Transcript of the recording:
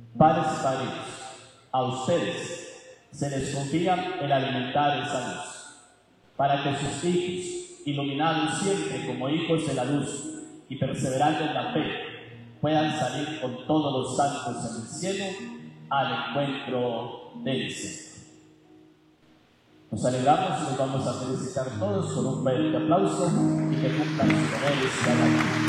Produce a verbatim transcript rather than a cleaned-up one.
Padres y padrinos, a ustedes se les confía el alimentar esa luz, para que sus hijos, iluminados siempre como hijos de la luz y perseverando en la fe, puedan salir con todos los santos en el cielo al encuentro del Señor. Nos alegramos y nos vamos a felicitar todos con un fuerte aplauso y que cumplan sus deberes cada día.